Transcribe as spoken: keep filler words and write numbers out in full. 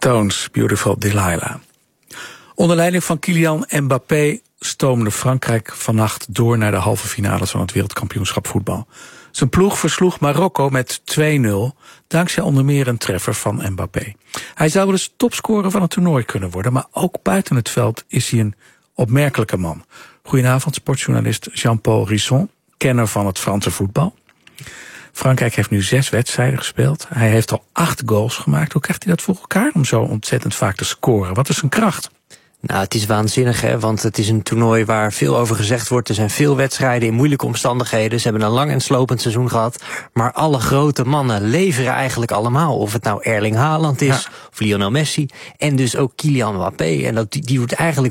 Stones, Beautiful Delilah. Onder leiding van Kylian Mbappé stoomde Frankrijk vannacht door naar de halve finales van het wereldkampioenschap voetbal. Zijn ploeg versloeg Marokko met twee nul, dankzij onder meer een treffer van Mbappé. Hij zou wel eens topscorer van het toernooi kunnen worden, maar ook buiten het veld is hij een opmerkelijke man. Goedenavond, sportjournalist Jean-Paul Risson, kenner van het Franse voetbal. Frankrijk heeft nu zes wedstrijden gespeeld. Hij heeft al acht goals gemaakt. Hoe krijgt hij dat voor elkaar om zo ontzettend vaak te scoren? Wat is zijn kracht? Nou, het is waanzinnig, hè, want het is een toernooi waar veel over gezegd wordt. Er zijn veel wedstrijden in moeilijke omstandigheden. Ze hebben een lang en slopend seizoen gehad. Maar alle grote mannen leveren eigenlijk allemaal. Of het nou Erling Haaland is, ja. of Lionel Messi. En dus ook Kylian Mbappé. En dat, die, die wordt eigenlijk